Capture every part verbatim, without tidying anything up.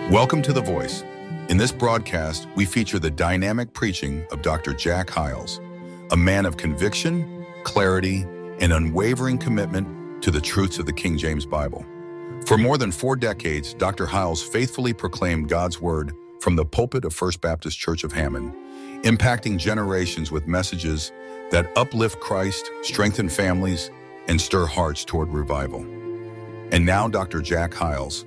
Welcome to The Voice. In this broadcast, we feature the dynamic preaching of Doctor Jack Hyles, a man of conviction, clarity, and unwavering commitment to the truths of the King James Bible. For more than four decades, Doctor Hyles faithfully proclaimed God's Word from the pulpit of First Baptist Church of Hammond, impacting generations with messages that uplift Christ, strengthen families, and stir hearts toward revival. And now, Doctor Jack Hyles.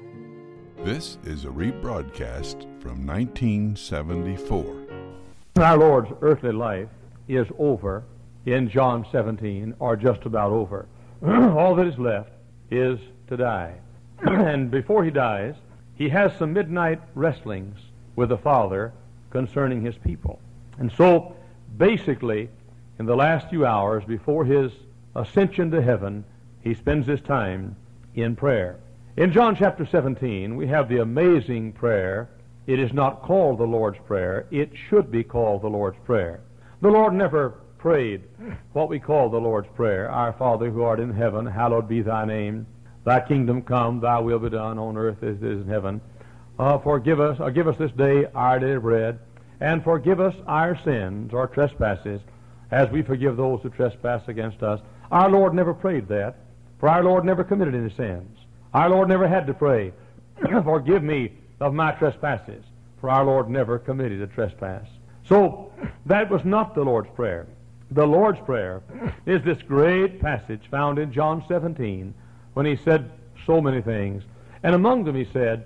This is a rebroadcast from nineteen seventy-four. Our Lord's earthly life is over in John seventeen, or just about over. All that is left is to die. And before he dies, he has some midnight wrestlings with the Father concerning his people. And so, basically, in the last few hours before his ascension to heaven, he spends his time in prayer. In John chapter seventeen, we have the amazing prayer. It is not called the Lord's Prayer. It should be called the Lord's Prayer. The Lord never prayed what we call the Lord's Prayer. Our Father who art in heaven, hallowed be thy name. Thy kingdom come, thy will be done on earth as it is in heaven. Uh, forgive us, or give us this day our daily bread, and forgive us our sins or trespasses, as we forgive those who trespass against us. Our Lord never prayed that, for our Lord never committed any sins. Our Lord never had to pray, forgive me of my trespasses, for our Lord never committed a trespass. So that was not the Lord's Prayer. The Lord's Prayer is this great passage found in John seventeen, when he said so many things. And among them he said,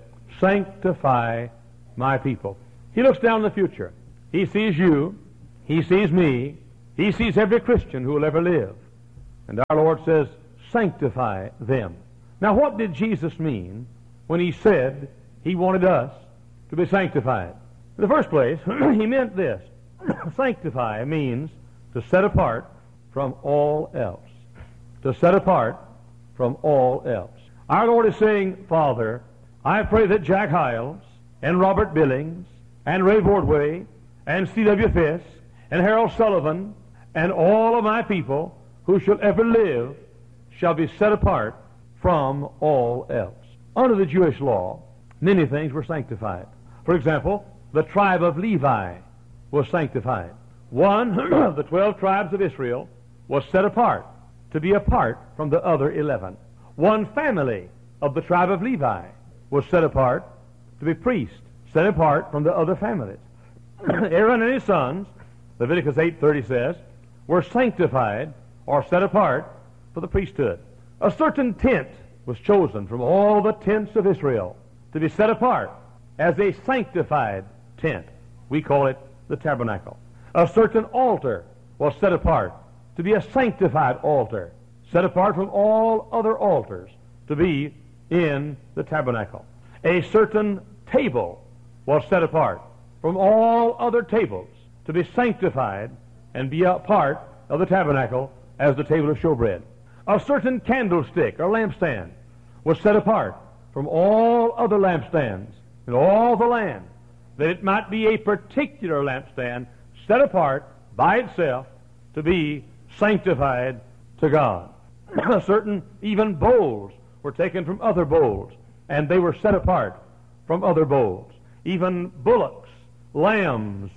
sanctify my people. He looks down in the future. He sees you. He sees me. He sees every Christian who will ever live. And our Lord says, sanctify them. Now, what did Jesus mean when he said he wanted us to be sanctified? In the first place, he meant this. Sanctify means to set apart from all else. To set apart from all else. Our Lord is saying, Father, I pray that Jack Hyles and Robert Billings and Ray Bordway and C W Fisk and Harold Sullivan and all of my people who shall ever live shall be set apart from all else. Under the Jewish law, many things were sanctified. For example, the tribe of Levi was sanctified. One of the twelve tribes of Israel was set apart to be apart from the other eleven. One family of the tribe of Levi was set apart to be priests, set apart from the other families. Aaron and his sons, Leviticus eight thirty says, were sanctified or set apart for the priesthood. A certain tent was chosen from all the tents of Israel to be set apart as a sanctified tent. We call it the tabernacle. A certain altar was set apart to be a sanctified altar, set apart from all other altars to be in the tabernacle. A certain table was set apart from all other tables to be sanctified and be a part of the tabernacle as the table of showbread. A certain candlestick or lampstand was set apart from all other lampstands in all the land, that it might be a particular lampstand set apart by itself to be sanctified to God. A certain even bowls were taken from other bowls, and they were set apart from other bowls. Even bullocks, lambs,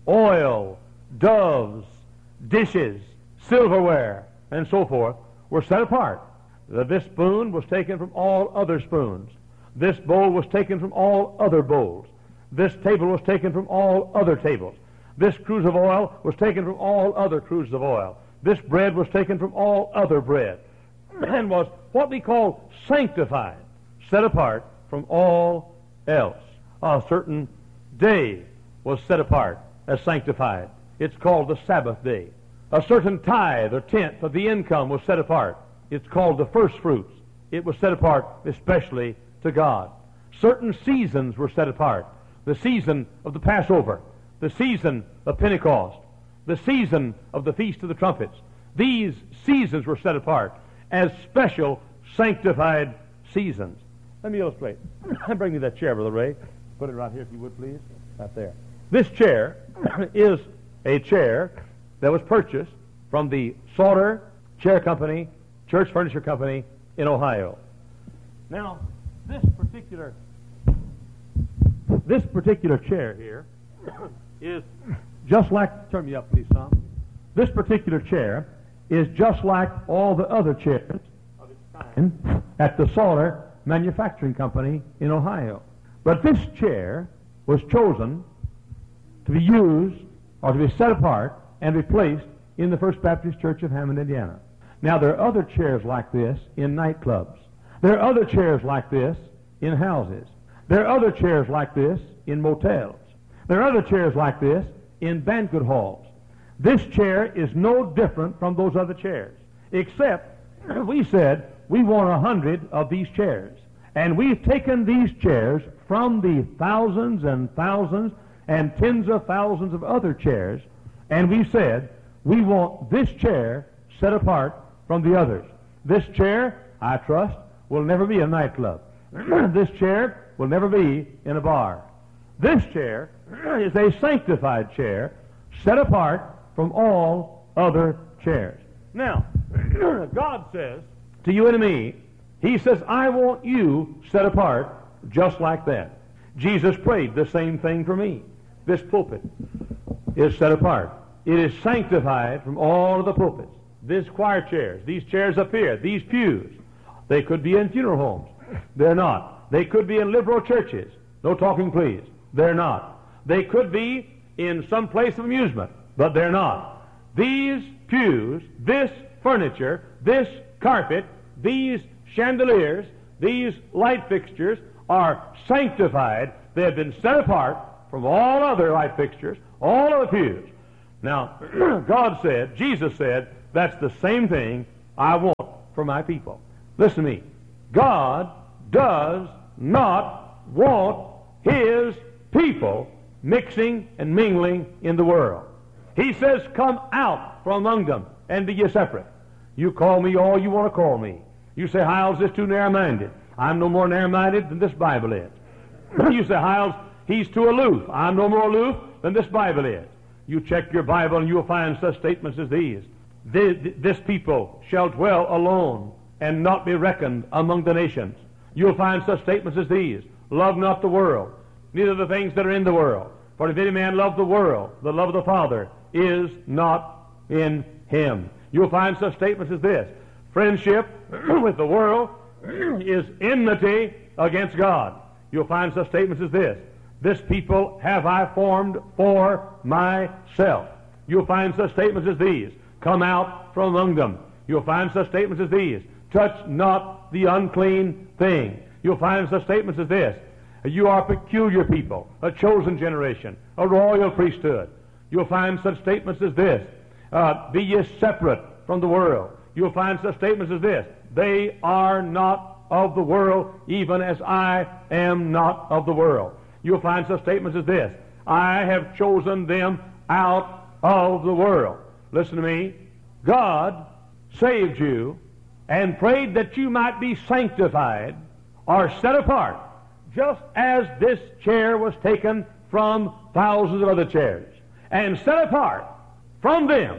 oil, doves, dishes, silverware, and so forth were set apart. This spoon was taken from all other spoons. This bowl was taken from all other bowls. This table was taken from all other tables. This cruse of oil was taken from all other cruses of oil. This bread was taken from all other bread, and was what we call sanctified, set apart from all else. A certain day was set apart as sanctified. It's called the Sabbath day. A certain tithe or tenth of the income was set apart. It's called the first fruits. It was set apart especially to God. Certain seasons were set apart. The season of the Passover, the season of Pentecost, the season of the Feast of the Trumpets. These seasons were set apart as special sanctified seasons. Let me illustrate. Bring me that chair, Brother Ray. Put it right here if you would, please. Right there. This chair is a chair that was purchased from the Sauter Chair Company, Church Furniture Company in Ohio. Now, this particular This particular chair here is just like, turn me up please, Tom. This particular chair is just like all the other chairs of its kind at the Sawyer Manufacturing Company in Ohio. But this chair was chosen to be used or to be set apart and be placed in the First Baptist Church of Hammond, Indiana. Now, there are other chairs like this in nightclubs. There are other chairs like this in houses. There are other chairs like this in motels. There are other chairs like this in banquet halls. This chair is no different from those other chairs, except we said we want a hundred of these chairs. And we've taken these chairs from the thousands and thousands and tens of thousands of other chairs, and we said we want this chair set apart from the others. This chair, I trust, will never be a nightclub. This chair will never be in a bar. This chair is a sanctified chair set apart from all other chairs. Now, God says to you and to me, He says, I want you set apart just like that. Jesus prayed the same thing for me. This pulpit is set apart. It is sanctified from all of the pulpits. These choir chairs, these chairs up here, these pews, they could be in funeral homes. They're not. They could be in liberal churches. No talking, please. They're not. They could be in some place of amusement, but they're not. These pews, this furniture, this carpet, these chandeliers, these light fixtures are sanctified. They have been set apart from all other light fixtures, all other pews. Now, God said, Jesus said, that's the same thing I want for my people. Listen to me. God does not want His people mixing and mingling in the world. He says, come out from among them and be ye separate. You call me all you want to call me. You say, Hiles is too narrow-minded. I'm no more narrow-minded than this Bible is. You say, Hiles, he's too aloof. I'm no more aloof than this Bible is. You check your Bible and you'll find such statements as these. This people shall dwell alone and not be reckoned among the nations. You'll find such statements as these. Love not the world, neither the things that are in the world. For if any man love the world, the love of the Father is not in him. You'll find such statements as this. Friendship with the world is enmity against God. You'll find such statements as this. This people have I formed for myself. You'll find such statements as these. Come out from among them. You'll find such statements as these. Touch not the unclean thing. You'll find such statements as this. You are a peculiar people, a chosen generation, a royal priesthood. You'll find such statements as this. Uh, be ye separate from the world. You'll find such statements as this. They are not of the world, even as I am not of the world. You'll find such statements as this. I have chosen them out of the world. Listen to me. God saved you and prayed that you might be sanctified or set apart, just as this chair was taken from thousands of other chairs and set apart from them.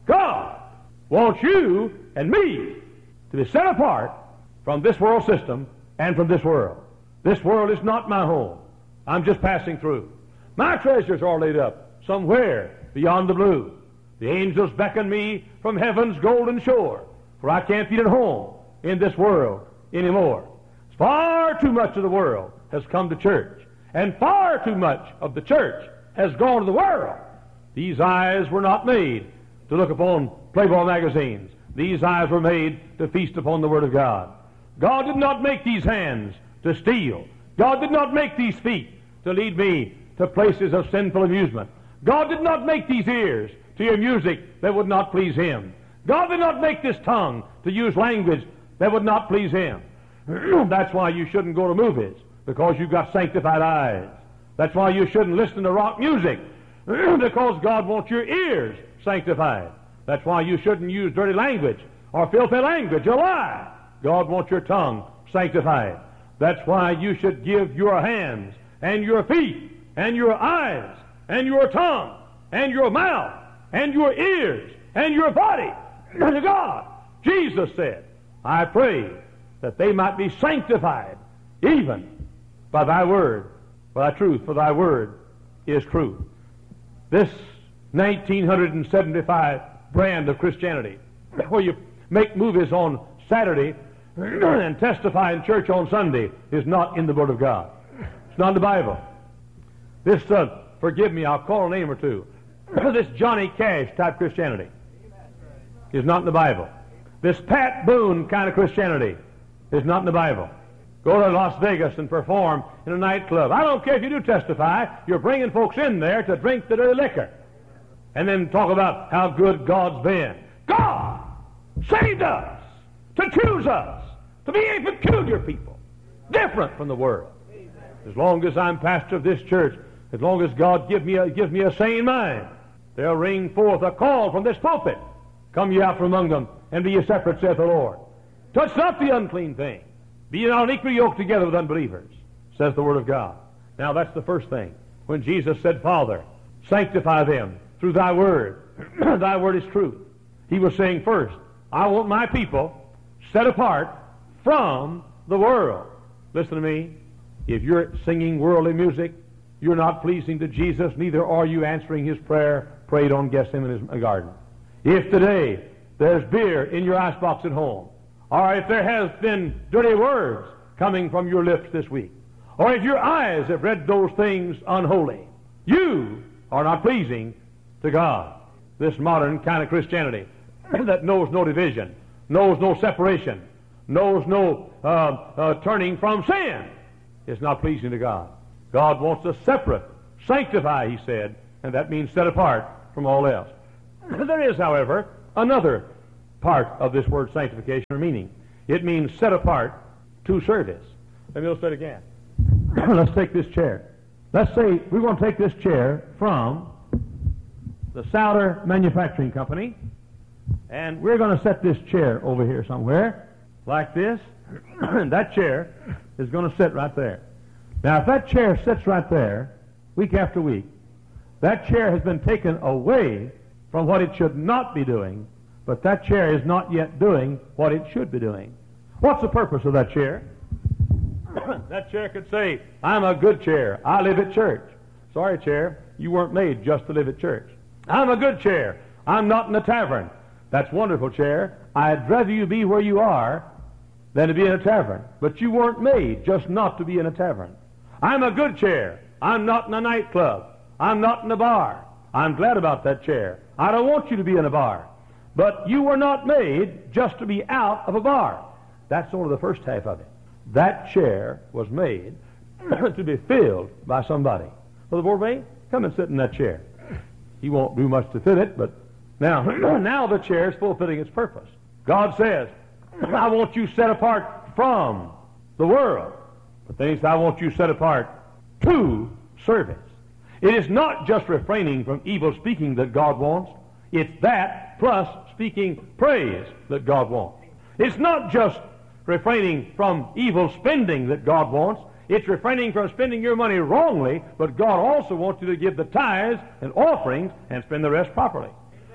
God wants you and me to be set apart from this world system and from this world. This world is not my home. I'm just passing through. My treasures are laid up somewhere beyond the blue. The angels beckon me from heaven's golden shore, for I can't be at home in this world anymore. Far too much of the world has come to church, and far too much of the church has gone to the world. These eyes were not made to look upon Playboy magazines. These eyes were made to feast upon the Word of God. God did not make these hands to steal. God did not make these feet to lead me to places of sinful amusement. God did not make these ears to hear music that would not please Him. God did not make this tongue to use language that would not please Him. That's why you shouldn't go to movies, because you've got sanctified eyes. That's why you shouldn't listen to rock music, because God wants your ears sanctified. That's why you shouldn't use dirty language or filthy language or lie. God wants your tongue sanctified. That's why you should give your hands and your feet and your eyes and your tongue and your mouth and your ears and your body to God. Jesus said, I pray that they might be sanctified even by thy word. for thy truth, for thy word is truth. This nineteen seventy-five brand of Christianity, where you make movies on Saturday and testify in church on Sunday, is not in the Word of God. It's not in the Bible. This, uh, forgive me, I'll call a name or two. This Johnny Cash type Christianity is not in the Bible. This Pat Boone kind of Christianity is not in the Bible. Go to Las Vegas and perform in a nightclub. I don't care if you do testify, you're bringing folks in there to drink the dirty liquor. And then talk about how good God's been. God saved us to choose us to be a peculiar people, different from the world. As long as I'm pastor of this church, as long as God give me a, gives me a sane mind, they'll ring forth a call from this pulpit. Come ye out from among them, and be ye separate, saith the Lord. Touch not the unclean thing. Be ye not unequally yoked together with unbelievers, says the Word of God. Now that's the first thing. When Jesus said, Father, sanctify them through thy word. Thy word is truth. He was saying first, I want my people set apart from the world. Listen to me. If you're singing worldly music, you're not pleasing to Jesus, neither are you answering his prayer prayed on Gethsemane's garden. If today there's beer in your icebox at home, or if there has been dirty words coming from your lips this week, or if your eyes have read those things unholy, you are not pleasing to God. This modern kind of Christianity that knows no division, knows no separation, knows no uh, uh, turning from sin, is not pleasing to God. God wants us separate, sanctify, he said, and that means set apart from all else. There is, however, another part of this word sanctification or meaning. It means set apart to service. Let me illustrate again. Let's take this chair. Let's say we're going to take this chair from the Souter Manufacturing Company, and we're going to set this chair over here somewhere, like this, and that chair is going to sit right there. Now, if that chair sits right there, week after week, that chair has been taken away from what it should not be doing, but that chair is not yet doing what it should be doing. What's the purpose of that chair? That chair could say, I'm a good chair. I live at church. Sorry, chair, you weren't made just to live at church. I'm a good chair. I'm not in a tavern. That's wonderful, chair. I'd rather you be where you are than to be in a tavern. But you weren't made just not to be in a tavern. I'm a good chair. I'm not in a nightclub. I'm not in a bar. I'm glad about that chair. I don't want you to be in a bar. But you were not made just to be out of a bar. That's only the first half of it. That chair was made to be filled by somebody. Brother Borbe, come and sit in that chair. He won't do much to fit it, but now, now the chair is fulfilling its purpose. God says, I want you set apart from the world. But then he says, I want you set apart to service. It is not just refraining from evil speaking that God wants. It's that plus speaking praise that God wants. It's not just refraining from evil spending that God wants. It's refraining from spending your money wrongly, but God also wants you to give the tithes and offerings and spend the rest properly.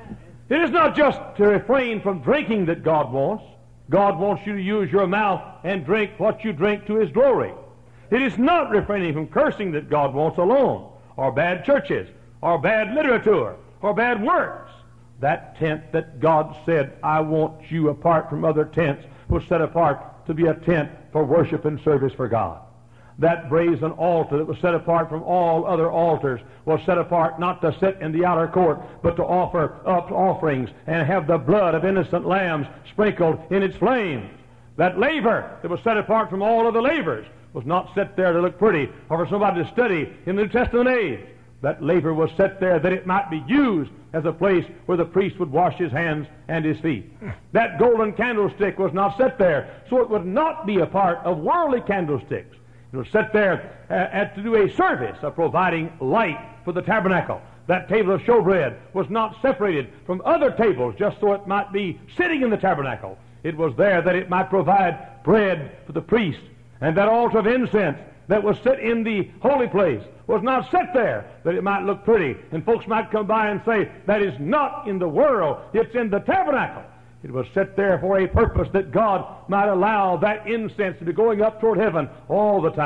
It is not just to refrain from drinking that God wants. God wants you to use your mouth and drink what you drink to his glory. It is not refraining from cursing that God wants alone, or bad churches, or bad literature, or bad works. That tent that God said, I want you apart from other tents, was set apart to be a tent for worship and service for God. That brazen altar that was set apart from all other altars was set apart not to sit in the outer court, but to offer up offerings and have the blood of innocent lambs sprinkled in its flames. That laver that was set apart from all other lavers was not set there to look pretty or for somebody to study in the New Testament age. That laver was set there that it might be used as a place where the priest would wash his hands and his feet. That golden candlestick was not set there so it would not be a part of worldly candlesticks. It was set there uh, at, to do a service of providing light for the tabernacle. That table of showbread was not separated from other tables just so it might be sitting in the tabernacle. It was there that it might provide bread for the priest. And that altar of incense that was set in the holy place was not set there that it might look pretty and folks might come by and say, that is not in the world, it's in the tabernacle. It was set there for a purpose that God might allow that incense to be going up toward heaven all the time.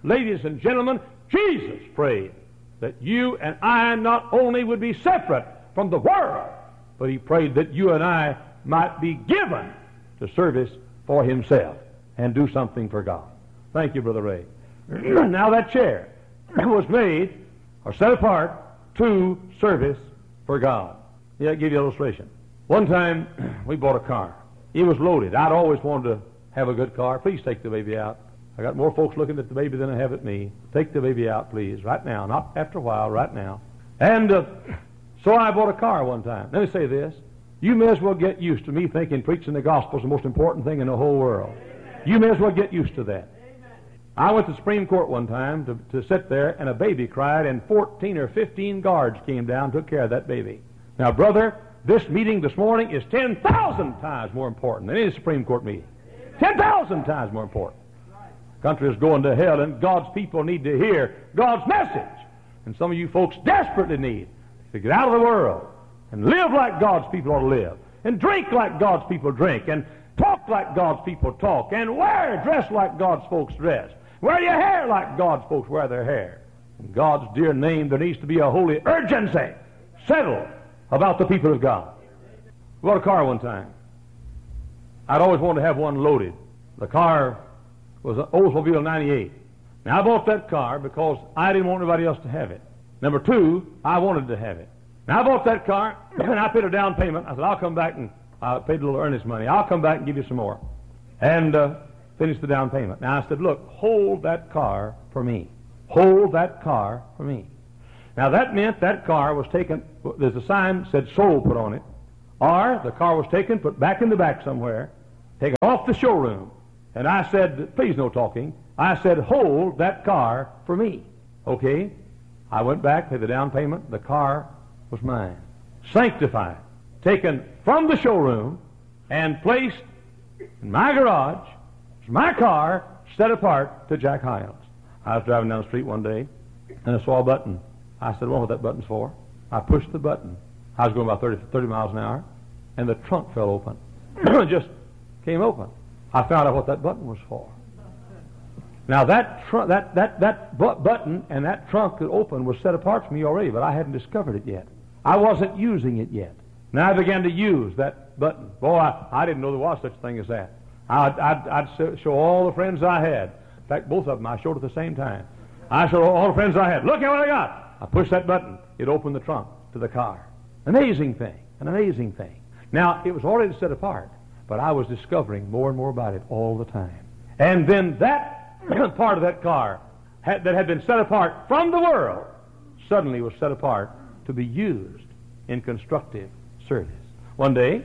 ladies and gentlemen, Jesus prayed that you and I not only would be separate from the world, but he prayed that you and I might be given to service for himself and do something for God. Thank you, Brother Ray. Now that chair was made or set apart to service for God. Yeah, I'll give you an illustration. One time we bought a car. It was loaded. I'd always wanted to have a good car. Please take the baby out. I got more folks looking at the baby than I have at me. Take the baby out, please, right now. Not after a while, right now. And uh, so I bought a car one time. Let me say this. You may as well get used to me thinking preaching the gospel is the most important thing in the whole world. You may as well get used to that. I went to the Supreme Court one time to, to sit there, and a baby cried, and fourteen or fifteen guards came down and took care of that baby. Now, brother, this meeting this morning is ten thousand times more important than any Supreme Court meeting. ten thousand times more important. The country is going to hell, and God's people need to hear God's message. And some of you folks desperately need to get out of the world and live like God's people ought to live, and drink like God's people drink, and talk like God's people talk, and wear, dress like God's folks dress. Wear your hair like God's folks wear their hair. In God's dear name, there needs to be a holy urgency settled about the people of God. We bought a car one time. I'd always wanted to have one loaded. The car was an Oldsmobile ninety-eight. Now, I bought that car because I didn't want anybody else to have it. Number two, I wanted to have it. Now, I bought that car, and I paid a down payment. I said, I'll come back and I paid a little earnest money. I'll come back and give you some more. And uh, finished the down payment. Now, I said, look, hold that car for me. Hold that car for me. Now, that meant that car was taken, there's a sign that said sold put on it, or the car was taken, put back in the back somewhere, taken off the showroom. And I said, please no talking. I said, hold that car for me. Okay? I went back, paid the down payment. The car was mine. Sanctified. Taken from the showroom and placed in my garage. It's my car, set apart to Jack Hyles. I was driving down the street one day, and I saw a button. I said, I wonder what that button's for. I pushed the button. I was going about thirty, thirty miles an hour, and the trunk fell open. It just came open. I found out what that button was for. Now, that tr- that that that bu- button and that trunk that opened was set apart for me already, but I hadn't discovered it yet. I wasn't using it yet. Now I began to use that button. Boy, I, I didn't know there was such a thing as that. I'd, I'd, I'd show all the friends I had. In fact, both of them I showed at the same time. I showed all the friends I had. Look at what I got. I pushed that button. It opened the trunk to the car. Amazing thing. An amazing thing. Now, it was already set apart, but I was discovering more and more about it all the time. And then that part of that car had, that had been set apart from the world suddenly was set apart to be used in constructive service. One day,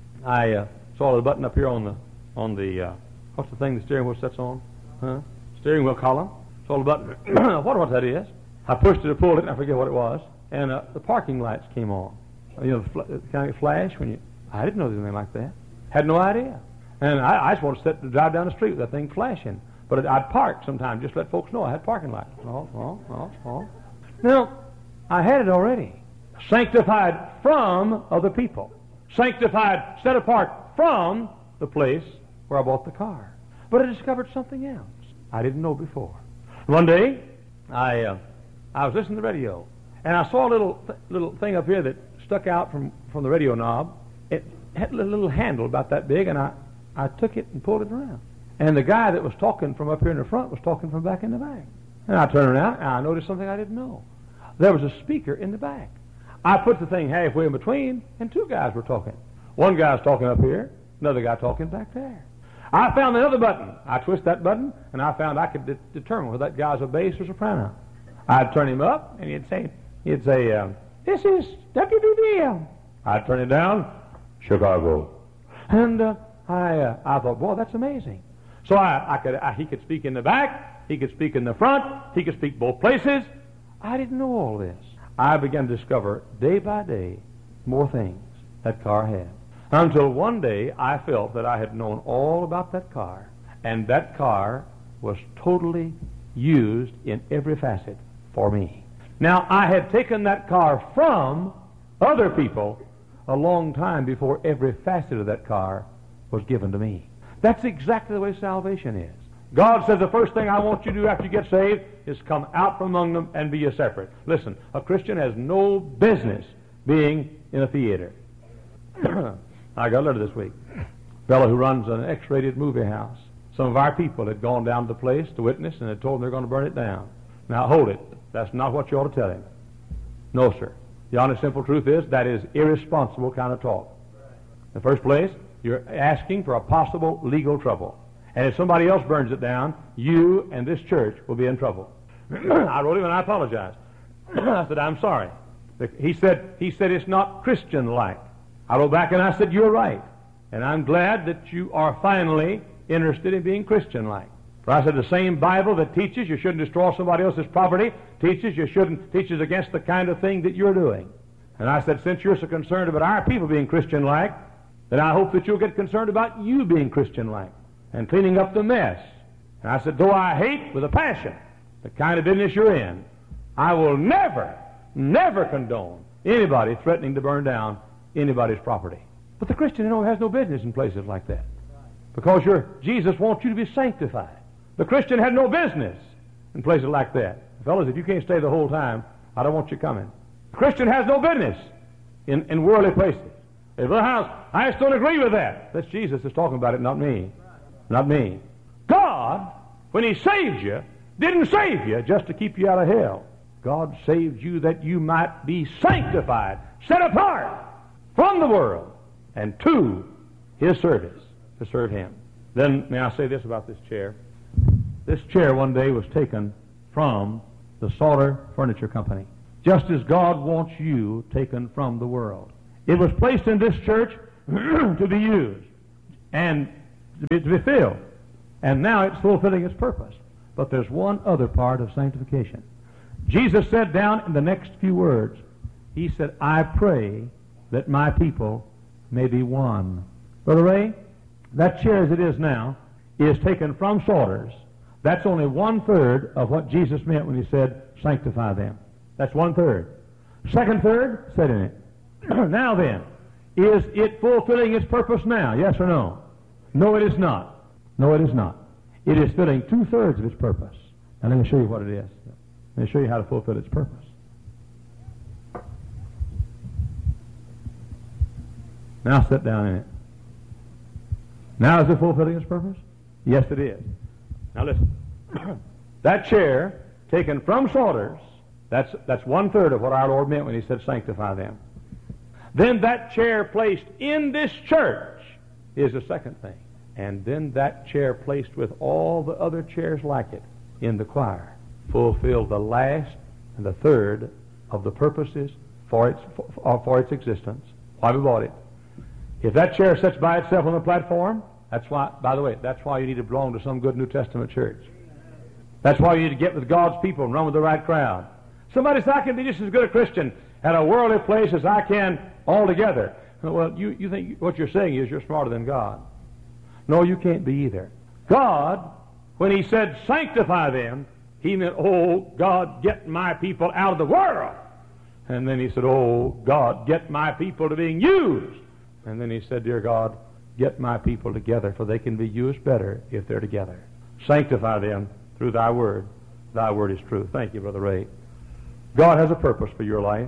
I uh, saw the button up here on the, on the uh, what's the thing the steering wheel sets on? Huh? Steering wheel column. Saw the button. I wonder what that is. I pushed it or pulled it, and I forget what it was, and uh, the parking lights came on. You know, the fl- kind of flash when you... I didn't know there was anything like that. Had no idea. And I, I just wanted to sit to drive down the street with that thing flashing. But it, I'd park sometimes, just let folks know I had parking lights. Oh, oh, oh, oh. Now, I had it already. Sanctified from other people. Sanctified, set apart from the place where I bought the car. But I discovered something else I didn't know before. One day, I uh, I was listening to the radio, and I saw a little th- little thing up here that stuck out from, from the radio knob. It had a little handle about that big, and I, I took it and pulled it around. And the guy that was talking from up here in the front was talking from back in the back. And I turned around, and I noticed something I didn't know. There was a speaker in the back. I put the thing halfway in between, and two guys were talking. One guy was talking up here, another guy talking back there. I found another button. I twist that button, and I found I could de- determine whether that guy's a bass or soprano. I'd turn him up, and he'd say, he'd say, um, "This is W B B M." I'd turn it down, "Chicago." And uh, I, uh, I thought, boy, that's amazing. So I, I could, I, he could speak in the back, he could speak in the front, he could speak both places. I didn't know all this. I began to discover day by day more things that car had. Until one day I felt that I had known all about that car, and that car was totally used in every facet for me. Now, I had taken that car from other people a long time before every facet of that car was given to me. That's exactly the way salvation is. God says the first thing I want you to do after you get saved is come out from among them and be a separate. Listen, a Christian has no business being in a theater. I got a letter this week. A fellow who runs an X-rated movie house. Some of our people had gone down to the place to witness and had told them they're going to burn it down. Now, hold it. That's not what you ought to tell him. No, sir. The honest, simple truth is that is irresponsible kind of talk. In the first place, you're asking for a possible legal trouble. And if somebody else burns it down, you and this church will be in trouble. I wrote him and I apologized. I said, I'm sorry. He said, he said it's not Christian-like. I wrote back and I said, you're right. And I'm glad that you are finally interested in being Christian-like. For I said the same Bible that teaches you shouldn't destroy somebody else's property teaches you shouldn't teaches against the kind of thing that you're doing. And I said, since you're so concerned about our people being Christian-like, then I hope that you'll get concerned about you being Christian-like and cleaning up the mess. And I said, though I hate with a passion the kind of business you're in, I will never, never condone anybody threatening to burn down anybody's property. But the Christian, you know, has no business in places like that. Because you're, Jesus wants you to be sanctified. The Christian had no business in places like that. Fellas, if you can't stay the whole time, I don't want you coming. The Christian has no business in, in worldly places. If the house, I just don't agree with that. That's Jesus that's talking about it, not me. Not me. God, when He saved you, didn't save you just to keep you out of hell. God saved you that you might be sanctified, set apart from the world and to His service, to serve Him. Then, may I say this about this chair? This chair one day was taken from the Sauter Furniture Company, just as God wants you taken from the world. It was placed in this church to be used and to be, to be filled. And now it's fulfilling its purpose. But there's one other part of sanctification. Jesus said down in the next few words, He said, I pray that my people may be one. Brother Ray, that chair as it is now is taken from Sauter's. That's only one-third of what Jesus meant when He said, sanctify them. That's one-third. Second third, set in it. Now then, is it fulfilling its purpose now? Yes or no? No, it is not. No, it is not. It is filling two-thirds of its purpose. Now let me show you what it is. Let me show you how to fulfill its purpose. Now sit down in it. Now is it fulfilling its purpose? Yes, it is. Now listen. That chair taken from Sauter's, that's, that's one-third of what our Lord meant when He said sanctify them. Then that chair placed in this church is the second thing. And then that chair placed with all the other chairs like it in the choir fulfilled the last and the third of the purposes for its, for, for its existence. Why we bought it. If that chair sits by itself on the platform, that's why, by the way, that's why you need to belong to some good New Testament church. That's why you need to get with God's people and run with the right crowd. Somebody says, I can be just as good a Christian at a worldly place as I can altogether. Well, you, you think what you're saying is you're smarter than God. No, you can't be either. God, when He said sanctify them, He meant, oh, God, get my people out of the world. And then He said, oh, God, get my people to being used. And then He said, dear God, get my people together, for they can be used better if they're together. Sanctify them through Thy word. Thy word is true. Thank you, Brother Ray. God has a purpose for your life.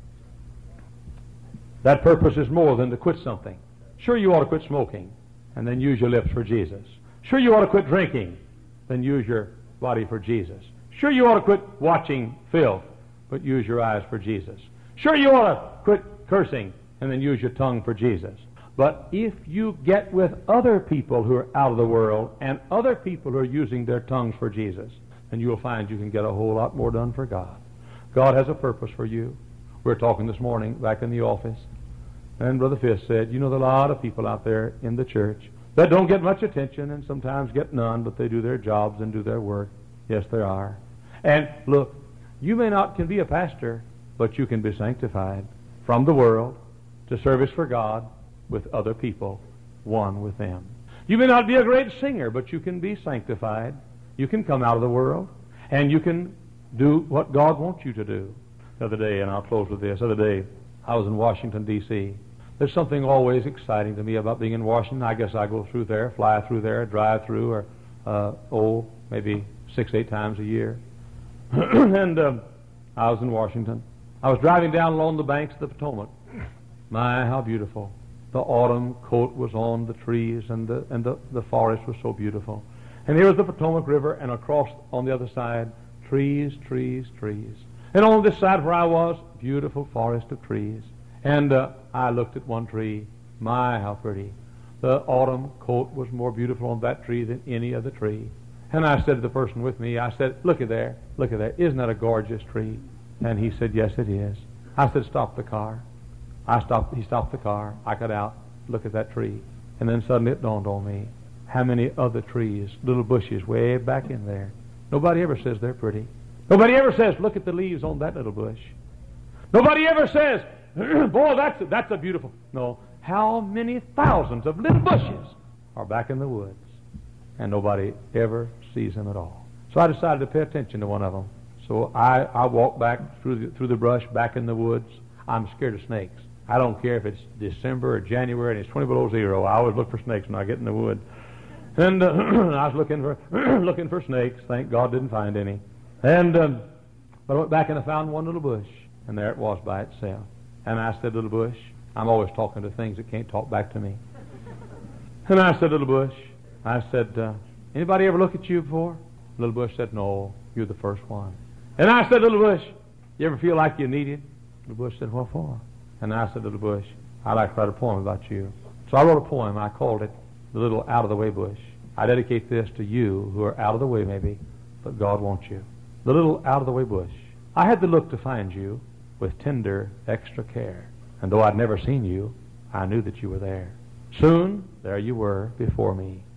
That purpose is more than to quit something. Sure, you ought to quit smoking and then use your lips for Jesus. Sure, you ought to quit drinking, then use your body for Jesus. Sure, you ought to quit watching filth, but use your eyes for Jesus. Sure, you ought to quit cursing and then use your tongue for Jesus. But if you get with other people who are out of the world and other people who are using their tongues for Jesus, then you'll find you can get a whole lot more done for God. God has a purpose for you. We were talking this morning back in the office, and Brother Fisk said, you know, there are a lot of people out there in the church that don't get much attention and sometimes get none, but they do their jobs and do their work. Yes, there are. And look, you may not can be a pastor, but you can be sanctified from the world to service for God with other people, one with them. You may not be a great singer, but you can be sanctified. You can come out of the world, and you can do what God wants you to do. The other day, and I'll close with this, the other day I was in Washington, D C There's something always exciting to me about being in Washington. I guess I go through there, fly through there, drive through, or uh, oh, maybe six, eight times a year. and um, I was in Washington. I was driving down along the banks of the Potomac. My, how beautiful. The autumn coat was on the trees, and the and the, the forest was so beautiful. And here was the Potomac River, and across on the other side, trees, trees, trees. And on this side where I was, beautiful forest of trees. And uh, I looked at one tree. My, how pretty. The autumn coat was more beautiful on that tree than any other tree. And I said to the person with me, I said, look at there, look at there. Isn't that a gorgeous tree? And he said, yes, it is. I said, stop the car. I stopped. He stopped the car. I got out, look at that tree. And then suddenly it dawned on me, how many other trees, little bushes way back in there. Nobody ever says they're pretty. Nobody ever says, look at the leaves on that little bush. Nobody ever says, boy, that's a, that's a beautiful... No. How many thousands of little bushes are back in the woods, and nobody ever sees them at all. So I decided to pay attention to one of them. So I, I walked back through the, through the brush back in the woods. I'm scared of snakes. I don't care if it's December or January and it's twenty below zero. I always look for snakes when I get in the wood. And uh, I was looking for looking for snakes. Thank God didn't find any. And um, but I went back and I found one little bush, and there it was by itself. And I said, little bush, I'm always talking to things that can't talk back to me. And I said, little bush, I said, uh, anybody ever look at you before? Little bush said, no, you're the first one. And I said, little bush, you ever feel like you needed? Little bush said, what for? And I said, little bush, I'd like to write a poem about you. So I wrote a poem. I called it The Little Out-of-the-Way Bush. I dedicate this to you who are out of the way maybe, but God wants you. The little out-of-the-way bush. I had to look to find you with tender extra care. And though I'd never seen you, I knew that you were there. Soon, there you were before me.